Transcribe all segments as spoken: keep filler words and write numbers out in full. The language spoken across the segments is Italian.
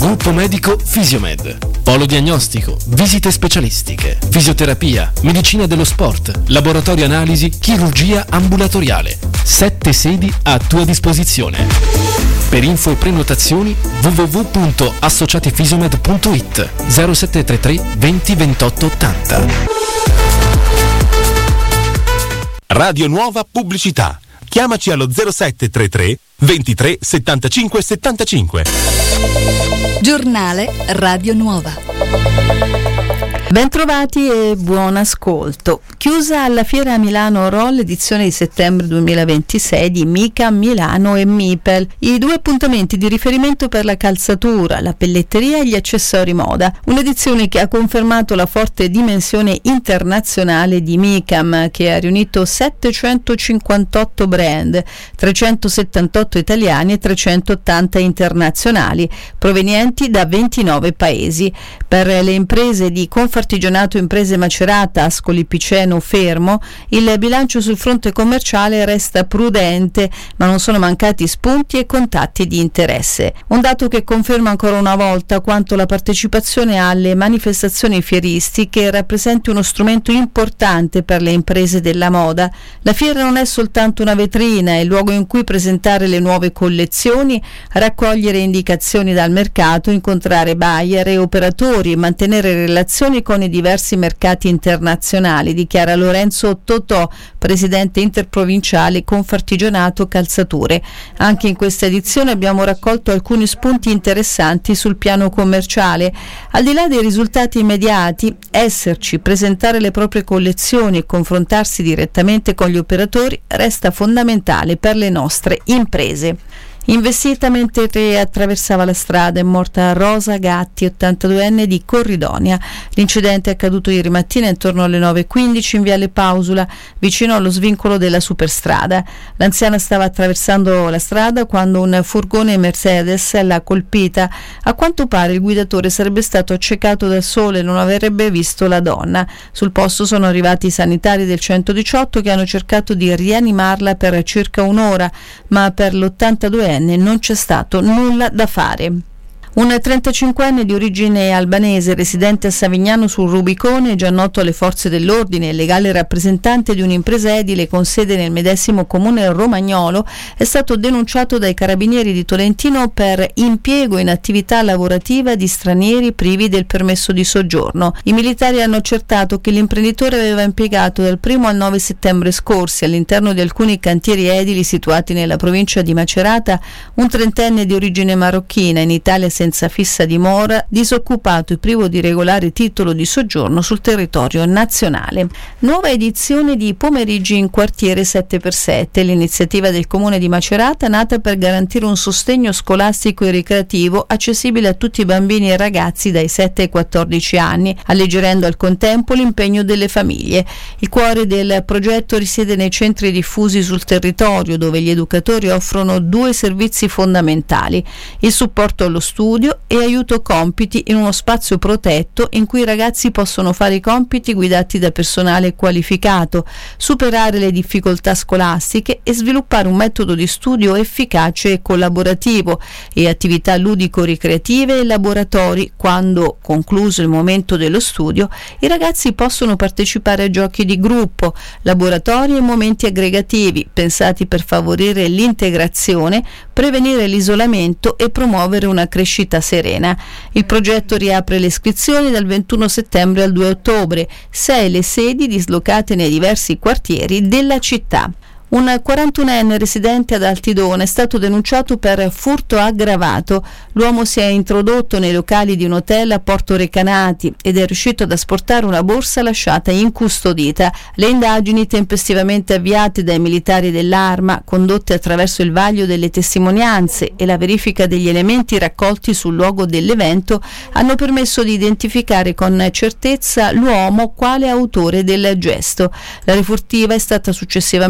Gruppo medico Fisiomed. Polo diagnostico, visite specialistiche, fisioterapia, medicina dello sport, laboratorio analisi, chirurgia ambulatoriale. Sette sedi a tua disposizione. Per info e prenotazioni w w w punto associatifisiomed punto it zero sette tre tre venti ventotto ottanta. Radio Nuova Pubblicità. Chiamaci allo zero sette tre tre ventitré settantacinque settantacinque. Giornale Radio Nuova. Bentrovati e buon ascolto. Chiusa alla Fiera Milano Roll edizione di settembre duemilaventisei di Mica Milano e Mipel, i due appuntamenti di riferimento per la calzatura, la pelletteria e gli accessori moda. Un'edizione che ha confermato la forte dimensione internazionale di Micam, che ha riunito settecentocinquantotto brand, trecentosettantotto italiani e trecentottanta internazionali, provenienti da ventinove paesi. Per le imprese di Confartigianato Imprese Macerata, Ascoli Piceno, Fermo, il bilancio sul fronte commerciale resta prudente, ma non sono mancati spunti e contatti di interesse. Un dato che conferma ancora una volta quanto la partecipazione alle manifestazioni fieristiche rappresenti uno strumento importante per le imprese della moda. La fiera non è soltanto una vetrina, è il luogo in cui presentare le nuove collezioni, raccogliere indicazioni dal mercato, incontrare buyer e operatori e mantenere relazioni con i diversi mercati internazionali, dichiara Lorenzo Totò, presidente interprovinciale Confartigianato Calzature. Anche in questa edizione abbiamo raccolto alcuni spunti interessanti sul piano commerciale. Al di là dei risultati immediati, esserci, presentare le proprie collezioni e confrontarsi direttamente con gli operatori resta fondamentale per le nostre imprese. Investita mentre attraversava la strada è morta Rosa Gatti, ottantaduenne di Corridonia. L'incidente è accaduto ieri mattina intorno alle nove e quindici in viale Pausula, vicino allo svincolo della superstrada. L'anziana stava attraversando la strada quando un furgone Mercedes l'ha colpita. A quanto pare il guidatore sarebbe stato accecato dal sole e non avrebbe visto la donna. Sul posto sono arrivati i sanitari del centodiciotto che hanno cercato di rianimarla per circa un'ora, ma per l'ottantaduenne non c'è stato nulla da fare. Un trentacinquenne di origine albanese residente a Savignano sul Rubicone, già noto alle forze dell'ordine e legale rappresentante di un'impresa edile con sede nel medesimo comune romagnolo, è stato denunciato dai carabinieri di Tolentino per impiego in attività lavorativa di stranieri privi del permesso di soggiorno. I militari hanno accertato che l'imprenditore aveva impiegato dal primo al nove settembre scorsi all'interno di alcuni cantieri edili situati nella provincia di Macerata un trentenne di origine marocchina, in Italia senza fissa dimora, disoccupato e privo di regolare titolo di soggiorno sul territorio nazionale. Nuova edizione di Pomeriggi in quartiere sette per sette, l'iniziativa del comune di Macerata nata per garantire un sostegno scolastico e ricreativo accessibile a tutti i bambini e ragazzi dai sette ai quattordici anni, alleggerendo al contempo l'impegno delle famiglie. Il cuore del progetto risiede nei centri diffusi sul territorio, dove gli educatori offrono due servizi fondamentali: il supporto allo studio e aiuto compiti in uno spazio protetto in cui i ragazzi possono fare i compiti guidati da personale qualificato, superare le difficoltà scolastiche e sviluppare un metodo di studio efficace e collaborativo, e attività ludico-ricreative e laboratori. Quando, concluso il momento dello studio, i ragazzi possono partecipare a giochi di gruppo, laboratori e momenti aggregativi pensati per favorire l'integrazione, prevenire l'isolamento e promuovere una crescita serena. Il progetto riapre le iscrizioni dal ventuno settembre al due ottobre, sei le sedi dislocate nei diversi quartieri della città. Un quarantunenne residente ad Altidone è stato denunciato per furto aggravato. L'uomo si è introdotto nei locali di un hotel a Porto Recanati ed è riuscito ad asportare una borsa lasciata incustodita. Le indagini, tempestivamente avviate dai militari dell'Arma, condotte attraverso il vaglio delle testimonianze e la verifica degli elementi raccolti sul luogo dell'evento, hanno permesso di identificare con certezza l'uomo quale autore del gesto. La refurtiva è stata successivamente abbandonata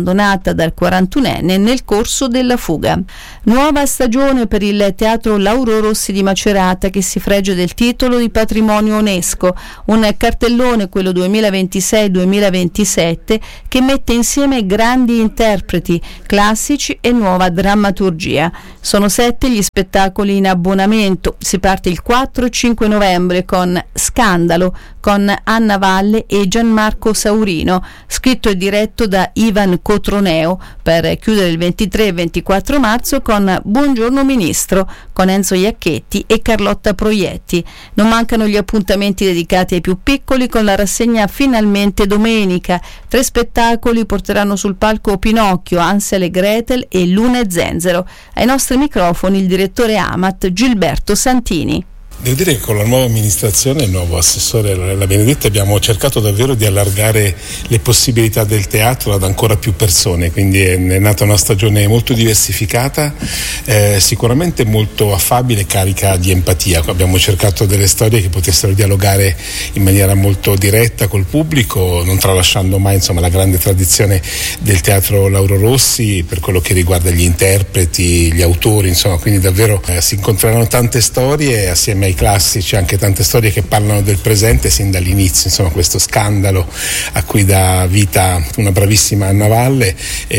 abbandonata dal quarantunenne nel corso della fuga. Nuova stagione per il Teatro Lauro Rossi di Macerata, che si fregge del titolo di patrimonio UNESCO, un cartellone, quello duemilaventisei duemilaventisette, che mette insieme grandi interpreti, classici e nuova drammaturgia. Sono sette gli spettacoli in abbonamento. Si parte il quattro e cinque novembre con Scandalo, con Anna Valle e Gianmarco Saurino, scritto e diretto da Ivan Cotroneo, per chiudere il ventitré e ventiquattro marzo con Buongiorno Ministro, con Enzo Iacchetti e Carlotta Proietti. Non mancano gli appuntamenti dedicati ai più piccoli, con la rassegna Finalmente Domenica. Tre spettacoli porteranno sul palco Pinocchio, Ansel e Gretel e Luna e Zenzero. Ai nostri microfoni il direttore Amat Gilberto Santini. Devo dire che con la nuova amministrazione, il nuovo assessore La Benedetti, abbiamo cercato davvero di allargare le possibilità del teatro ad ancora più persone, quindi è, è nata una stagione molto diversificata, eh, sicuramente molto affabile e carica di empatia. Abbiamo cercato delle storie che potessero dialogare in maniera molto diretta col pubblico, non tralasciando mai, insomma, la grande tradizione del teatro Lauro Rossi per quello che riguarda gli interpreti, gli autori, insomma, quindi davvero eh, si incontreranno tante storie assieme ai classici, anche tante storie che parlano del presente sin dall'inizio, insomma, questo Scandalo a cui dà vita una bravissima Anna Valle,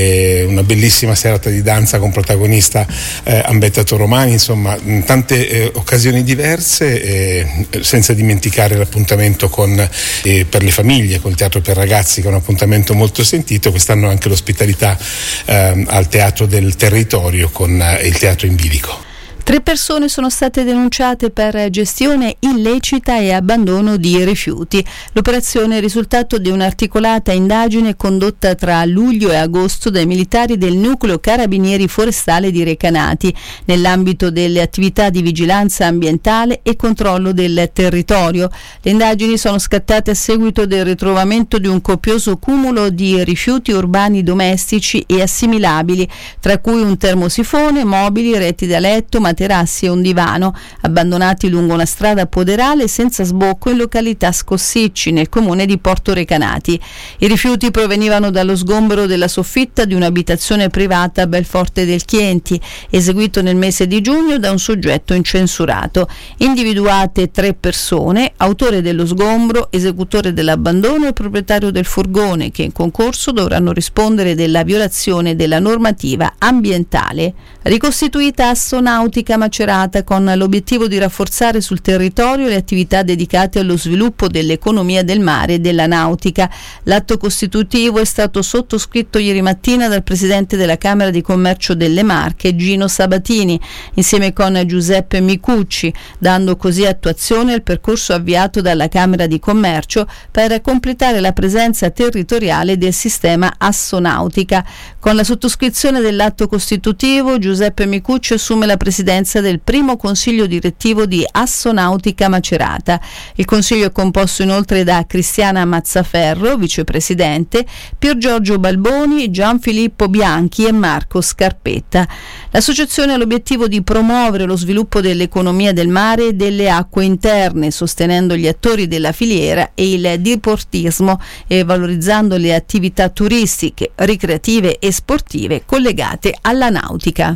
e una bellissima serata di danza con protagonista eh, Ambetta Toromani, insomma tante eh, occasioni diverse, eh, senza dimenticare l'appuntamento con eh, per le famiglie, col teatro per ragazzi, che è un appuntamento molto sentito. Quest'anno anche l'ospitalità eh, al Teatro del Territorio con eh, il Teatro in Bilico. Tre persone sono state denunciate per gestione illecita e abbandono di rifiuti. L'operazione è il risultato di un'articolata indagine condotta tra luglio e agosto dai militari del Nucleo Carabinieri Forestale di Recanati, nell'ambito delle attività di vigilanza ambientale e controllo del territorio. Le indagini sono scattate a seguito del ritrovamento di un copioso cumulo di rifiuti urbani domestici e assimilabili, tra cui un termosifone, mobili, reti da letto, materassi e un divano, abbandonati lungo una strada poderale senza sbocco in località Scossicci, nel comune di Porto Recanati. I rifiuti provenivano dallo sgombero della soffitta di un'abitazione privata a Belforte del Chienti, eseguito nel mese di giugno da un soggetto incensurato. Individuate tre persone: autore dello sgombro, esecutore dell'abbandono e proprietario del furgone, che in concorso dovranno rispondere della violazione della normativa ambientale. Ricostituita Assonautica Macerata, con l'obiettivo di rafforzare sul territorio le attività dedicate allo sviluppo dell'economia del mare e della nautica. L'atto costitutivo è stato sottoscritto ieri mattina dal presidente della Camera di Commercio delle Marche, Gino Sabatini, insieme con Giuseppe Micucci, dando così attuazione al percorso avviato dalla Camera di Commercio per completare la presenza territoriale del sistema Assonautica. Con la sottoscrizione dell'atto costitutivo, Giuseppe Micucci assume la presidenza del primo consiglio direttivo di Assonautica Macerata. Il consiglio è composto inoltre da Cristiana Mazzaferro, vicepresidente, Pier Giorgio Balboni, Gianfilippo Bianchi e Marco Scarpetta. L'associazione ha l'obiettivo di promuovere lo sviluppo dell'economia del mare e delle acque interne, sostenendo gli attori della filiera e il diportismo e valorizzando le attività turistiche, ricreative e sportive collegate alla nautica.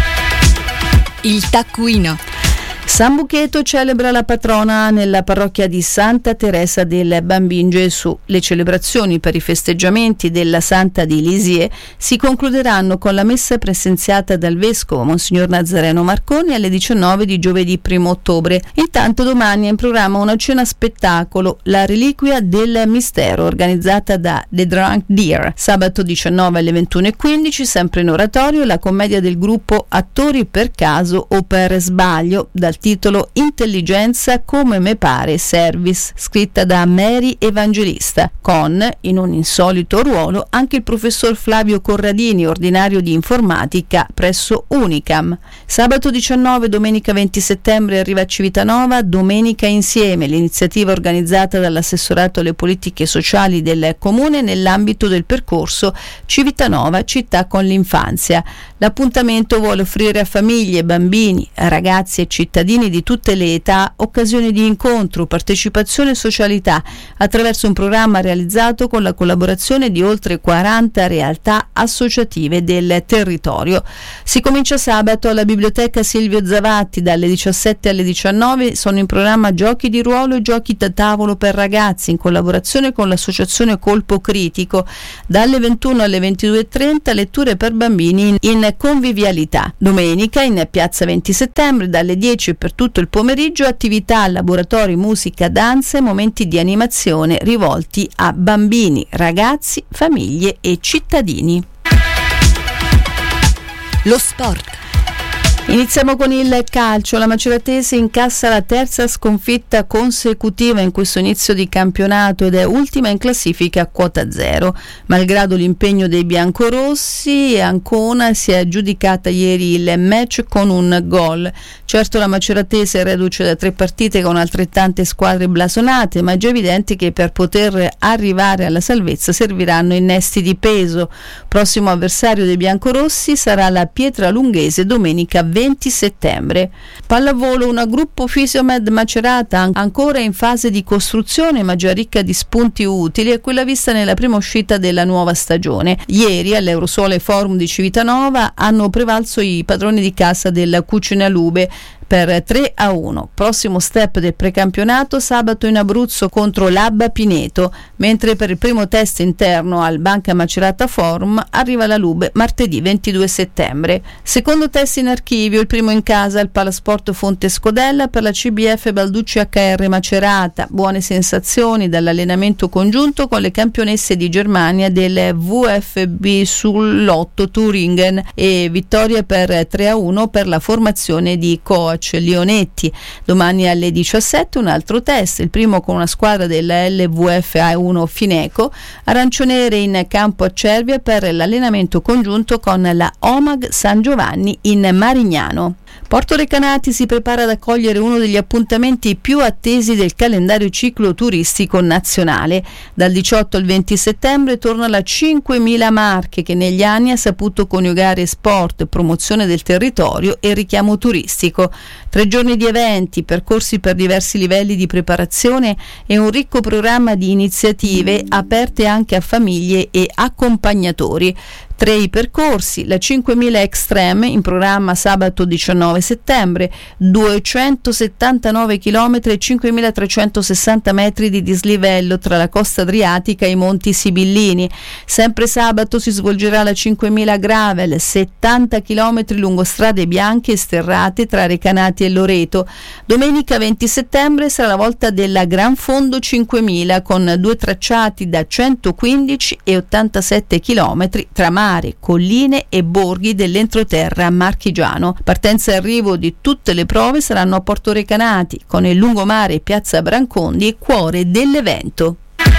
Il taccuino. San Bucheto celebra la patrona nella parrocchia di Santa Teresa del Bambin Gesù. Le celebrazioni per i festeggiamenti della Santa di Lisieux si concluderanno con la messa presenziata dal vescovo Monsignor Nazareno Marconi alle diciannove di giovedì primo ottobre. Intanto domani è in programma una cena spettacolo, La Reliquia del Mistero, organizzata da The Drunk Deer. Sabato diciannove alle ventuno e quindici, sempre in oratorio, la commedia del gruppo Attori per caso o per sbaglio, dal titolo Intelligenza come me pare service, scritta da Mary Evangelista, con, in un insolito ruolo, anche il professor Flavio Corradini, ordinario di informatica presso Unicam. Sabato diciannove, domenica venti settembre arriva a Civitanova Domenica Insieme, l'iniziativa organizzata dall'assessorato alle politiche sociali del comune nell'ambito del percorso Civitanova Città con l'infanzia. L'appuntamento vuole offrire a famiglie, bambini, ragazzi e cittadini di tutte le età occasioni di incontro, partecipazione e socialità attraverso un programma realizzato con la collaborazione di oltre quaranta realtà associative del territorio. Si comincia sabato alla Biblioteca Silvio Zavatti dalle diciassette alle diciannove. Sono in programma giochi di ruolo e giochi da tavolo per ragazzi in collaborazione con l'associazione Colpo Critico. Dalle ventuno alle ventidue e trenta letture per bambini in convivialità. Domenica in piazza venti settembre dalle dieci per tutto il pomeriggio attività, laboratori, musica, danza e momenti di animazione rivolti a bambini, ragazzi, famiglie e cittadini. Lo sport. Iniziamo con il calcio. La Maceratese incassa la terza sconfitta consecutiva in questo inizio di campionato ed è ultima in classifica a quota zero. Malgrado l'impegno dei biancorossi, Ancona si è aggiudicata ieri il match con un gol. Certo, la Maceratese è reduce da tre partite con altrettante squadre blasonate, ma è già evidente che per poter arrivare alla salvezza serviranno innesti di peso. Prossimo avversario dei biancorossi sarà la Pietralunghese domenica venti settembre. Pallavolo, una gruppo Fisiomed Macerata ancora in fase di costruzione ma già ricca di spunti utili è quella vista nella prima uscita della nuova stagione. Ieri all'Eurosole Forum di Civitanova hanno prevalso i padroni di casa della Cucina Lube per tre a uno. Prossimo step del precampionato sabato in Abruzzo contro l'Abba Pineto, mentre per il primo test interno al Banca Macerata Forum arriva la Lube martedì ventidue settembre. Secondo test in archivio, il primo in casa al Palasport Fonte Scodella per la C B F Balducci H R Macerata. Buone sensazioni dall'allenamento congiunto con le campionesse di Germania del V F B sull'otto Thuringen e vittoria per tre a uno per la formazione di coach Leonetti. Domani alle diciassette un altro test, il primo con una squadra della L V F A uno Fineco, arancioniere in campo a Cervia per l'allenamento congiunto con la Omag San Giovanni in Marignano. Porto Recanati si prepara ad accogliere uno degli appuntamenti più attesi del calendario cicloturistico nazionale. Dal diciotto al venti settembre torna la cinquemila Marche, che negli anni ha saputo coniugare sport, promozione del territorio e richiamo turistico. Tre giorni di eventi, percorsi per diversi livelli di preparazione e un ricco programma di iniziative aperte anche a famiglie e accompagnatori. Tre i percorsi: la cinquemila Extreme in programma sabato diciannove settembre, duecentosettantanove chilometri e cinquemilatrecentosessanta metri di dislivello tra la costa adriatica e i Monti Sibillini. Sempre sabato si svolgerà la cinquemila Gravel, settanta chilometri lungo strade bianche e sterrate tra Recanati e Loreto. Domenica venti settembre sarà la volta della Gran Fondo cinquemila con due tracciati da centoquindici e ottantasette chilometri tra mare, colline e borghi dell'entroterra marchigiano. Partenza e arrivo di tutte le prove saranno a Porto Recanati, con il lungomare Piazza Brancondi cuore dell'evento.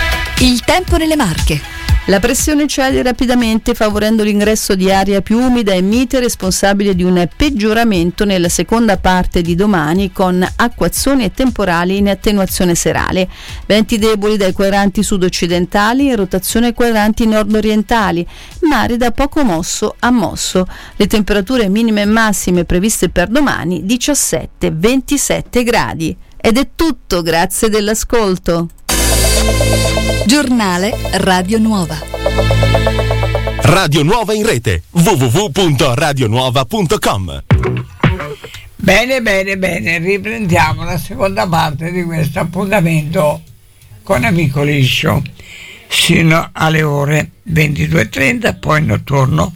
Il tempo nelle Marche. La pressione cede rapidamente favorendo l'ingresso di aria più umida e mite, responsabile di un peggioramento nella seconda parte di domani con acquazzoni e temporali in attenuazione serale. Venti deboli dai quadranti sud-occidentali e rotazione ai quadranti nord-orientali, mare da poco mosso a mosso. Le temperature minime e massime previste per domani diciassette ventisette gradi. Ed è tutto, grazie dell'ascolto. Giornale Radio Nuova. Radio Nuova in rete w w w punto radio nuova punto com. Bene, bene, bene, riprendiamo la seconda parte di questo appuntamento con Amico Liscio sino alle ore ventidue e trenta, poi notturno.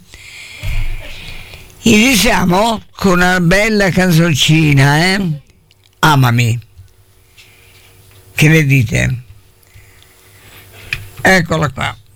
Iniziamo con una bella canzoncina, eh? Amami. Che ne dite? Eccola qua.